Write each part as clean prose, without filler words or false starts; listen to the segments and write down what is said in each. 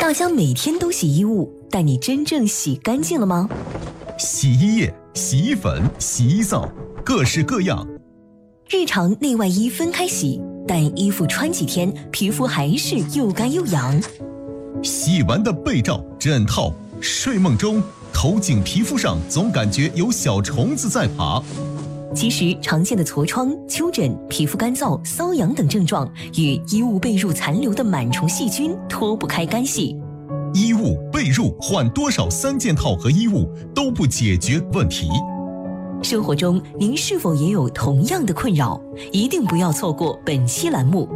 大家每天都洗衣物，但你真正洗干净了吗？ 洗衣液、洗衣粉、洗衣皂，各式各样。 日常内外衣分开洗，但衣服穿几天，皮肤还是又干又痒。 洗完的被罩、枕套，睡梦中头颈皮肤上总感觉有小虫子在爬。 其实常见的痤疮、丘疹、皮肤干燥、瘙痒等症状与衣物被褥残留的螨虫细菌脱不开干系。 衣物、被褥换多少3件套和衣物都不解决问题。 生活中您是否也有同样的困扰？一定不要错过本期栏目。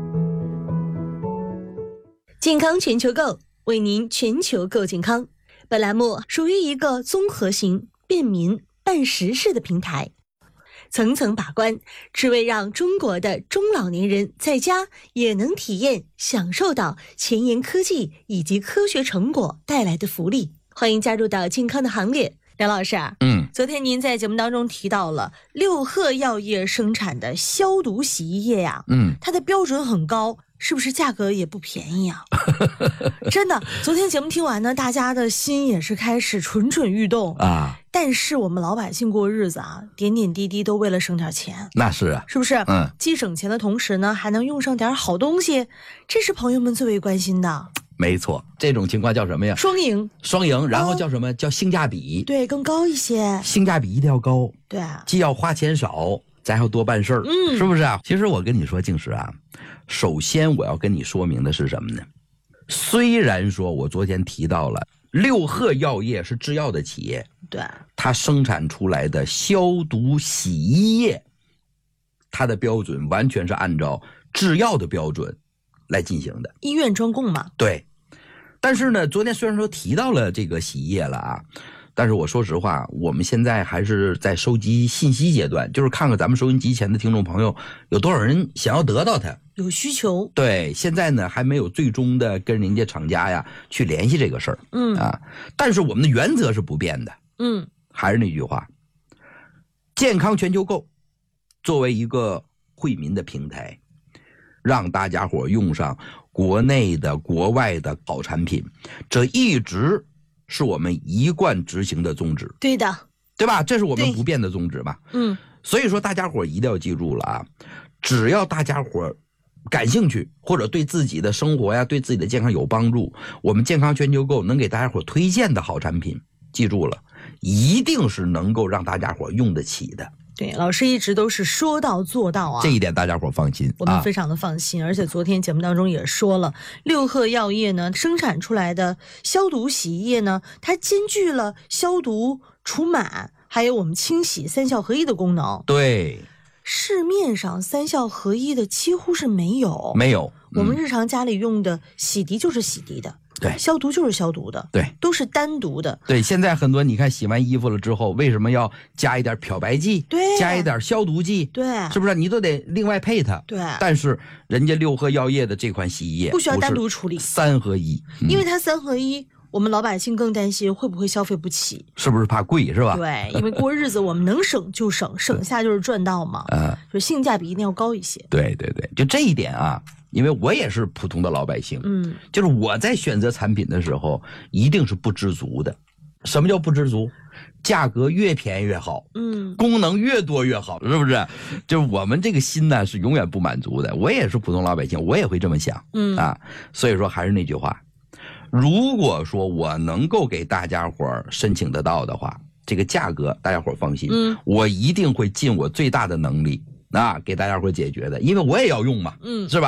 健康全球购，为您全球购健康。本栏目属于一个综合型、便民、办实事的平台，层层把关，只为让中国的中老年人在家也能体验享受到前沿科技以及科学成果带来的福利。欢迎加入到健康的行列。梁老师啊，昨天您在节目当中提到了六贺药业生产的消毒洗衣液呀，它的标准很高，是不是价格也不便宜啊？真的，昨天节目听完呢，大家的心也是开始蠢蠢欲动啊。但是我们老百姓过日子啊，点点滴滴都为了省点钱。 那是啊， 是不是？既省钱的同时呢，还能用上点好东西，这是朋友们最为关心的。 没错，这种情况叫什么呀？ 双赢， 然后叫什么？叫性价比。 对，更高一些。 性价比一定要高。 对， 既要花钱少，咱还要多办事儿。是不是啊？其实我跟你说，静时啊，首先我要跟你说明的是什么呢？虽然说我昨天提到了六贺药业是制药的企业， 对， 它生产出来的消毒洗衣液，它的标准完全是按照制药的标准来进行的， 医院专供嘛。 对，但是呢，昨天虽然说提到了这个洗衣液了啊，但是我说实话，我们现在还是在收集信息阶段，就是看看咱们收音机前的听众朋友有多少人想要得到它， 有需求。 对，现在呢还没有最终的跟人家厂家呀去联系这个事儿，但是我们的原则是不变的，还是那句话，健康全球购作为一个惠民的平台，让大家伙用上国内的国外的好产品，这一直是我们一贯执行的宗旨。 对的， 对吧？这是我们不变的宗旨嘛。所以说大家伙一定要记住了啊，只要大家伙感兴趣，或者对自己的生活呀，对自己的健康有帮助，我们健康全球购能给大家伙推荐的好产品，记住了，一定是能够让大家伙用得起的。 对，老师一直都是说到做到啊， 这一点大家伙放心， 我们非常的放心。而且昨天节目当中也说了，六贺药业呢生产出来的消毒洗衣液呢，它兼具了消毒、除螨，还有我们清洗3效合一的功能。 对， 市面上3效合一的几乎是没有。我们日常家里用的洗涤就是洗涤的。 对， 消毒就是消毒的， 对， 都是单独的。 对，现在很多你看洗完衣服了之后，为什么要加一点漂白剂？ 对， 加一点消毒剂？ 对， 是不是？你都得另外配它。 对， 但是人家六贺药业的这款洗衣液不需要单独处理 ，3合一， 因为它3合一。我们老百姓更担心会不会消费不起， 是不是怕贵是吧？ 对，因为过日子我们能省就省，省下就是赚到嘛。就性价比一定要高一些。 对，就这一点啊，因为我也是普通的老百姓，就是我在选择产品的时候一定是不知足的。什么叫不知足？价格越便宜越好，功能越多越好，是不是？就是我们这个心呢是永远不满足的。我也是普通老百姓，我也会这么想，所以说还是那句话，如果说我能够给大家伙申请得到的话，这个价格大家伙放心，我一定会尽我最大的能力给大家伙解决的，因为我也要用嘛，是吧？